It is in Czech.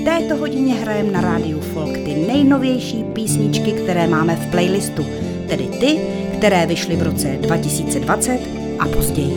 této hodině hrajeme na rádiu Folk ty nejnovější písničky, které máme v playlistu, tedy ty, které vyšly v roce 2020 a později.